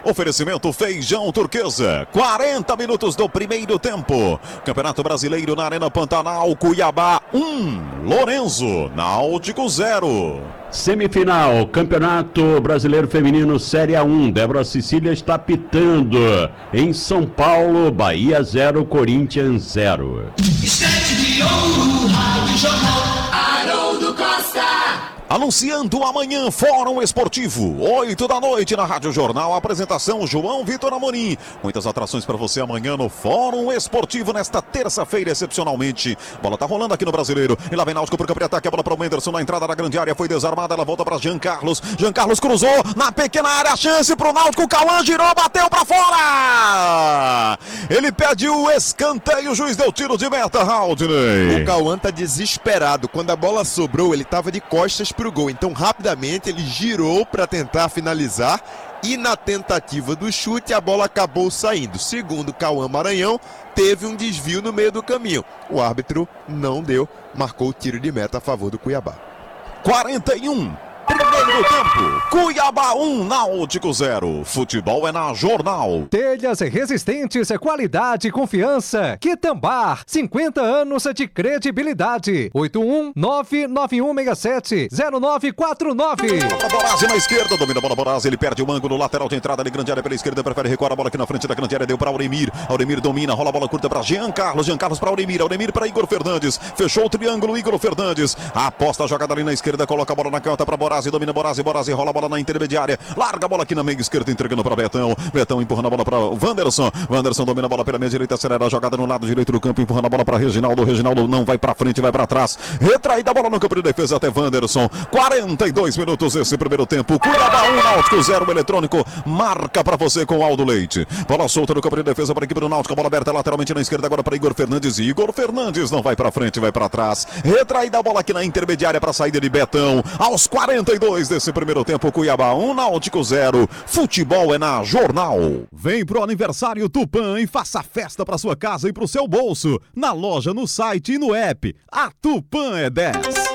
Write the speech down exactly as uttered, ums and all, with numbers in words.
Oferecimento Feijão Turquesa. quarenta minutos do primeiro tempo. Campeonato Brasileiro na Arena Pantanal. Cuiabá um, Lorenzo Náutico zero. Semifinal, Campeonato Brasileiro Feminino Série A um. Débora Cecília está pitando. Em São Paulo, Bahia zero, Corinthians zero. Estante de ouro, Rádio Jornal, Haroldo Costa. Anunciando amanhã, Fórum Esportivo, oito da noite na Rádio Jornal. Apresentação João Vitor Amorim. Muitas atrações para você amanhã no Fórum Esportivo, nesta terça-feira, excepcionalmente. Bola tá rolando aqui no Brasileiro. E lá vem Náutico pro campo de ataque. A bola para o Menderson na entrada da grande área. Foi desarmada, ela volta para Jean Carlos. Jean Carlos cruzou na pequena área. A chance pro Náutico. Cauã girou, bateu para fora. Ele pede o escanteio. O juiz deu tiro de meta, Haldney. O Cauã tá desesperado. Quando a bola sobrou, ele tava de costas pro gol, então rapidamente ele girou para tentar finalizar e na tentativa do chute a bola acabou saindo. Segundo Cauã Maranhão, teve um desvio no meio do caminho. O árbitro não deu, marcou o tiro de meta a favor do Cuiabá. quarenta e um. Primeiro tempo, Cuiabá um, Náutico zero. Futebol é na Jornal. Telhas resistentes, qualidade e confiança. Quitambar, cinquenta anos de credibilidade. oito um nove nove um seis sete zero nove quatro nove. Borazzi na esquerda, domina a bola Borazzi, ele perde o ângulo, lateral de entrada de grande área pela esquerda, prefere recuar a bola aqui na frente da grande área, deu para Auremir. Auremir domina, rola a bola curta para Jean Carlos, Jean Carlos para Auremir, Auremir para Igor Fernandes. Fechou o triângulo, Igor Fernandes. Aposta a jogada ali na esquerda, coloca a bola na canta para Borazzi. Domina Borazzi, Borazzi rola a bola na intermediária, larga a bola aqui na meia esquerda, entregando para Betão, Betão empurrando a bola para Wanderson, Wanderson domina a bola pela meia direita, acelera a jogada no lado direito do campo, empurrando a bola para Reginaldo, Reginaldo não vai para frente, vai para trás, retraída a bola no campo de defesa até Wanderson. Quarenta e dois minutos esse primeiro tempo. Cuiabá um, Náutico zero. Eletrônico marca para você com Aldo Leite, bola solta no campo de defesa para a equipe do Náutico, a bola aberta lateralmente na esquerda agora para Igor Fernandes, Igor Fernandes não vai para frente, vai para trás, retraída a bola aqui na intermediária para a saída de Betão. Aos quarenta e dois desse primeiro tempo, Cuiabá um, Náutico zero. Futebol é na Jornal. Vem pro aniversário Tupã e faça festa para sua casa e pro seu bolso. Na loja, no site e no app. A Tupã é dez.